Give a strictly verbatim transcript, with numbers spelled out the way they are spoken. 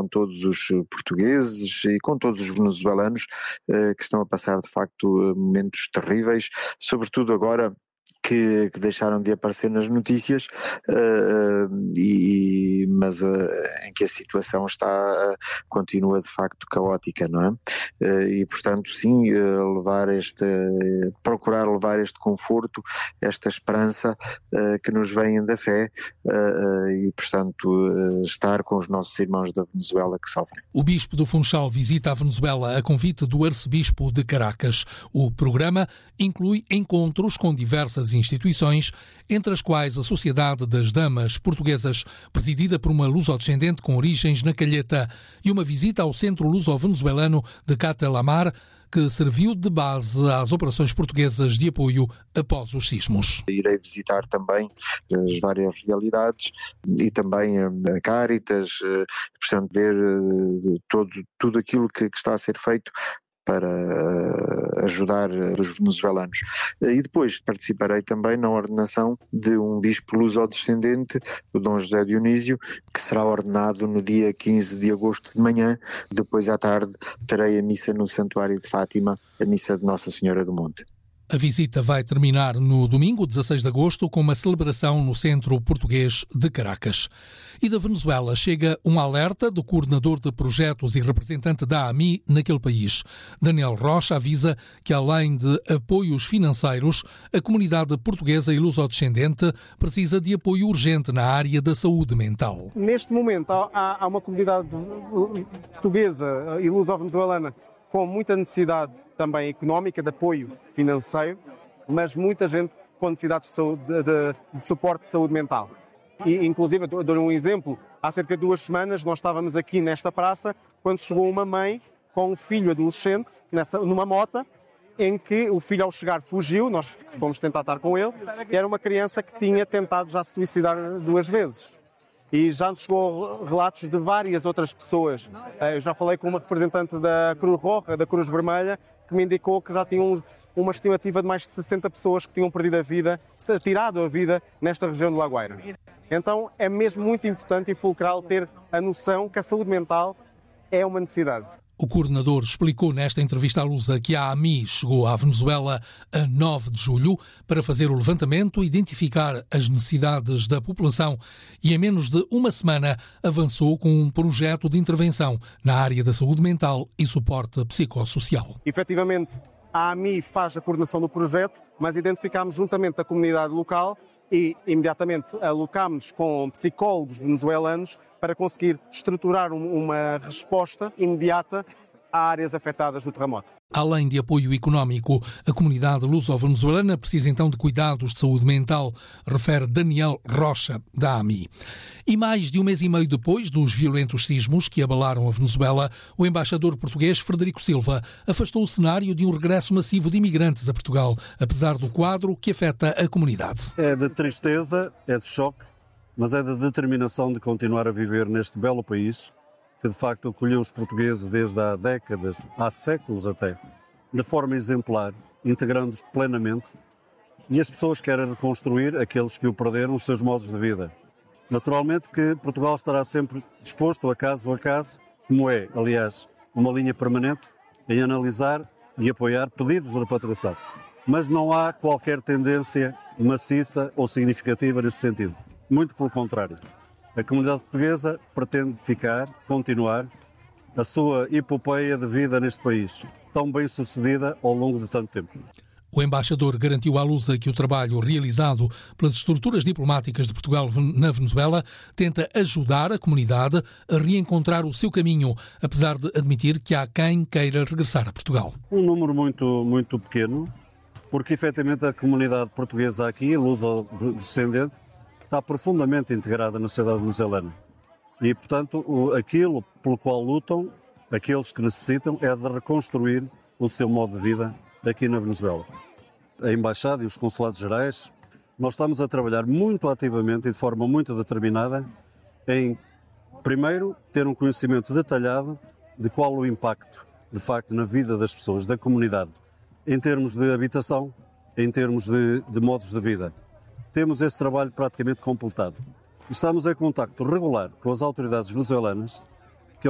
com todos os portugueses e com todos os venezuelanos que estão a passar de facto momentos terríveis, sobretudo agora Que, que deixaram de aparecer nas notícias, uh, e, mas uh, em que a situação está, uh, continua de facto caótica, não é? Uh, e portanto sim, uh, levar este, uh, procurar levar este conforto, esta esperança uh, que nos vem da fé, uh, uh, e portanto uh, estar com os nossos irmãos da Venezuela que sofrem. O Bispo do Funchal visita a Venezuela a convite do Arcebispo de Caracas. O programa inclui encontros com diversas instituições, entre as quais a Sociedade das Damas Portuguesas, presidida por uma lusodescendente com origens na Calheta, e uma visita ao Centro Luso-Venezuelano de Catelamar, que serviu de base às operações portuguesas de apoio após os sismos. Irei visitar também as várias realidades e também a Cáritas, portanto ver todo, tudo aquilo que, que está a ser feito para ajudar os venezuelanos. E depois participarei também na ordenação de um bispo luso-descendente, o Dom José Dionísio, que será ordenado no dia quinze de agosto de manhã. Depois à tarde terei a missa no Santuário de Fátima, a missa de Nossa Senhora do Monte. A visita vai terminar no domingo, dezasseis de agosto, com uma celebração no Centro Português de Caracas. E da Venezuela chega um alerta do coordenador de projetos e representante da A M I naquele país. Daniel Rocha avisa que, além de apoios financeiros, a comunidade portuguesa e lusodescendente precisa de apoio urgente na área da saúde mental. Neste momento há, há uma comunidade portuguesa e luso-venezuelana com muita necessidade também económica, de apoio financeiro, mas muita gente com necessidades de, saúde, de, de suporte de saúde mental. E, inclusive, eu dou um exemplo, há cerca de duas semanas nós estávamos aqui nesta praça, quando chegou uma mãe com um filho adolescente nessa, numa mota, em que o filho ao chegar fugiu, nós fomos tentar estar com ele, e era uma criança que tinha tentado já se suicidar duas vezes. E já nos chegou relatos de várias outras pessoas. Eu já falei com uma representante da Cruz Roja, da Cruz Vermelha, que me indicou que já tinham uma estimativa de mais de sessenta pessoas que tinham perdido a vida, tirado a vida nesta região de La Guaira. Então é mesmo muito importante e fulcral ter a noção que a saúde mental é uma necessidade. O coordenador explicou nesta entrevista à Lusa que a A M I chegou à Venezuela a nove de julho para fazer o levantamento e identificar as necessidades da população e em menos de uma semana avançou com um projeto de intervenção na área da saúde mental e suporte psicossocial. Efetivamente, a A M I faz a coordenação do projeto, mas identificámos juntamente a comunidade local e imediatamente alocámos com psicólogos venezuelanos para conseguir estruturar uma resposta imediata a áreas afetadas do terremoto. Além de apoio económico, a comunidade luso-venezuelana precisa então de cuidados de saúde mental, refere Daniel Rocha, da A M I. E mais de um mês e meio depois dos violentos sismos que abalaram a Venezuela, o embaixador português Frederico Silva afastou o cenário de um regresso massivo de imigrantes a Portugal, apesar do quadro que afeta a comunidade. É de tristeza, é de choque, mas é de determinação de continuar a viver neste belo país, que de facto acolheu os portugueses desde há décadas, há séculos até, de forma exemplar, integrando-os plenamente, e as pessoas querem reconstruir, aqueles que o perderam, os seus modos de vida. Naturalmente que Portugal estará sempre disposto, a caso a caso, como é, aliás, uma linha permanente, em analisar e apoiar pedidos de repatriação. Mas não há qualquer tendência maciça ou significativa nesse sentido. Muito pelo contrário. A comunidade portuguesa pretende ficar, continuar, a sua epopeia de vida neste país, tão bem sucedida ao longo de tanto tempo. O embaixador garantiu à Lusa que o trabalho realizado pelas estruturas diplomáticas de Portugal na Venezuela tenta ajudar a comunidade a reencontrar o seu caminho, apesar de admitir que há quem queira regressar a Portugal. Um número muito, muito pequeno, porque efetivamente a comunidade portuguesa aqui, luso-descendente, está profundamente integrada na sociedade venezuelana. E, portanto, o, aquilo pelo qual lutam, aqueles que necessitam, é de reconstruir o seu modo de vida aqui na Venezuela. A Embaixada e os Consulados Gerais, nós estamos a trabalhar muito ativamente e de forma muito determinada em, primeiro, ter um conhecimento detalhado de qual o impacto, de facto, na vida das pessoas, da comunidade, em termos de habitação, em termos de, de modos de vida. Temos esse trabalho praticamente completado. Estamos em contacto regular com as autoridades venezuelanas